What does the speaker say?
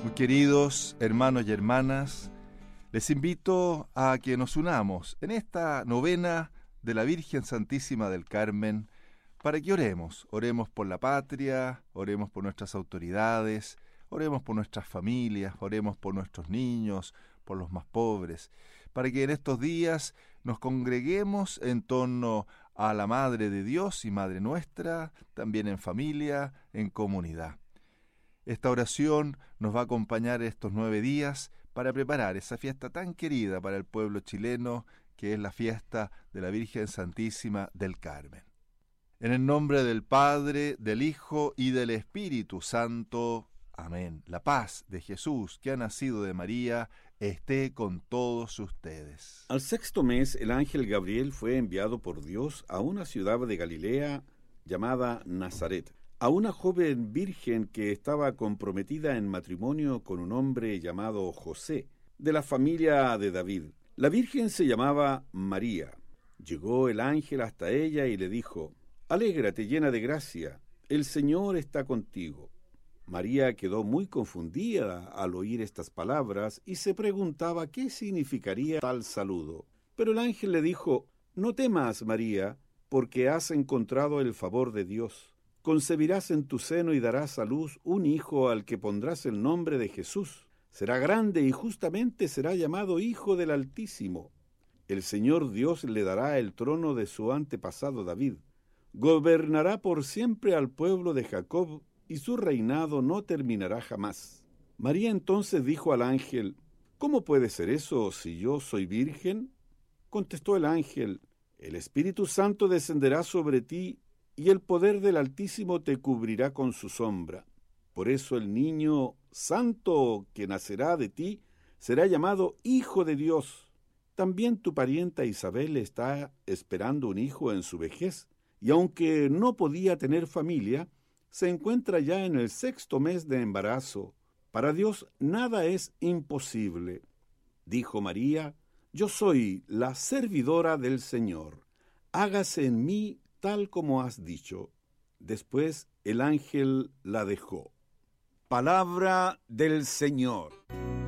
Muy queridos hermanos y hermanas, les invito a que nos unamos en esta novena de la Virgen Santísima del Carmen para que oremos por la patria, oremos por nuestras autoridades, oremos por nuestras familias, oremos por nuestros niños, por los más pobres, para que en estos días nos congreguemos en torno a la Madre de Dios y Madre nuestra, también en familia, en comunidad. Esta oración nos va a acompañar estos 9 días para preparar esa fiesta tan querida para el pueblo chileno, que es la fiesta de la Virgen Santísima del Carmen. En el nombre del Padre, del Hijo y del Espíritu Santo. Amén. La paz de Jesús, que ha nacido de María, esté con todos ustedes. Al sexto mes, el ángel Gabriel fue enviado por Dios a una ciudad de Galilea llamada Nazaret, a una joven virgen que estaba comprometida en matrimonio con un hombre llamado José, de la familia de David. La virgen se llamaba María. Llegó el ángel hasta ella y le dijo: «Alégrate, llena de gracia, el Señor está contigo». María quedó muy confundida al oír estas palabras y se preguntaba qué significaría tal saludo. Pero el ángel le dijo: «No temas, María, porque has encontrado el favor de Dios. Concebirás en tu seno y darás a luz un hijo al que pondrás el nombre de Jesús. Será grande y justamente será llamado Hijo del Altísimo. El Señor Dios le dará el trono de su antepasado David. Gobernará por siempre al pueblo de Jacob, y su reinado no terminará jamás». María entonces dijo al ángel: «¿Cómo puede ser eso si yo soy virgen?». Contestó el ángel: «El Espíritu Santo descenderá sobre ti, y el poder del Altísimo te cubrirá con su sombra. Por eso el niño santo que nacerá de ti será llamado Hijo de Dios. También tu parienta Isabel está esperando un hijo en su vejez, y aunque no podía tener familia, se encuentra ya en el sexto mes de embarazo. Para Dios nada es imposible». Dijo María: «Yo soy la servidora del Señor. Hágase en mí tal como has dicho». Después el ángel la dejó. Palabra del Señor.